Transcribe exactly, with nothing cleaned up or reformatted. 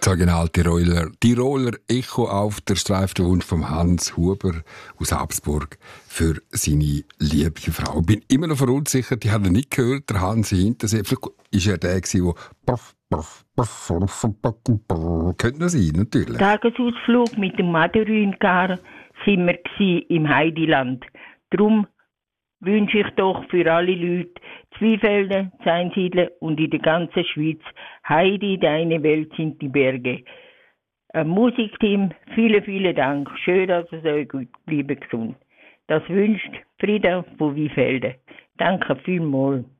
Das Original-Tiroler Tiroler Echo auf der Streifenwunsch von Hans Huber aus Habsburg für seine liebe Frau. Ich bin immer noch verunsichert, ich habe nicht gehört, der Hans Hintersee. Vielleicht war er der, der könnte noch sein, natürlich. Tagesausflug mit dem Madurin-Car sind wir im Heidiland. Darum wünsche ich doch für alle Leute Zweifelden, Einsiedeln und in der ganzen Schweiz Heidi, deine Welt sind die Berge. Ein Musikteam, vielen, vielen Dank. Schön, dass es euch gut bleibt gesund. Das wünscht Frieda von Wiefelden. Danke vielmals.